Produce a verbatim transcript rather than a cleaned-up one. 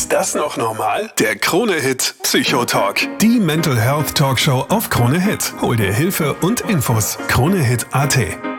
Ist das noch normal? Der Krone-Hit Psychotalk. Die Mental Health Talkshow auf Krone Hit. Hol dir Hilfe und Infos. Krone Hit Punkt at.